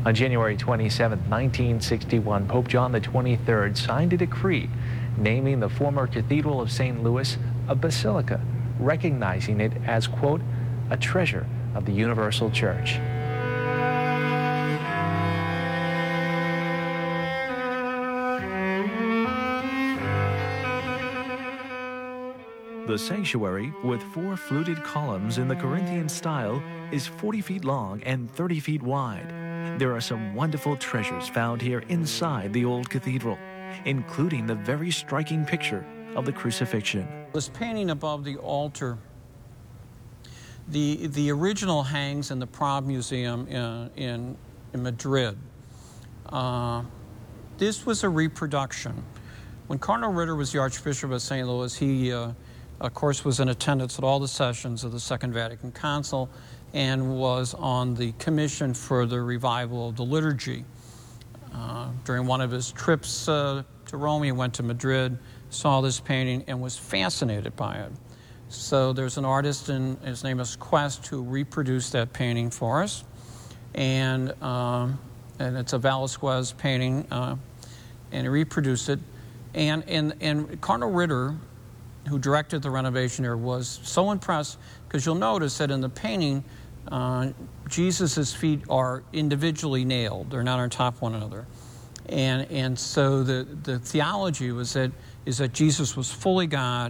On January 27, 1961, Pope John XXIII signed a decree naming the former Cathedral of St. Louis a basilica, recognizing it as, quote, a treasure of the Universal Church. The sanctuary, with 4 fluted columns in the Corinthian style, is 40 feet long and 30 feet wide. There are some wonderful treasures found here inside the old cathedral, including the very striking picture of the crucifixion. This painting above the altar, the original hangs in the Prague Museum in Madrid. This was a reproduction. When Cardinal Ritter was the Archbishop of St. Louis, he, of course, was in attendance at all the sessions of the Second Vatican Council and was on the commission for the revival of the liturgy. During one of his trips to Rome, he went to Madrid, saw this painting, and was fascinated by it. So there's an artist, and his name is Quest, who reproduced that painting for us. And it's a Velasquez painting, and he reproduced it. And Cardinal Ritter, who directed the renovation here, was so impressed, because you'll notice that in the painting, Jesus' feet are individually nailed. They're not on top of one another. And so the theology is that Jesus was fully God